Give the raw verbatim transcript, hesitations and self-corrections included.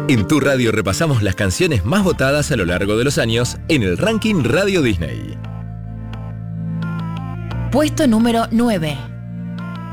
En Tu Radio repasamos las canciones más votadas a lo largo de los años en el ranking Radio Disney. Puesto número nueve.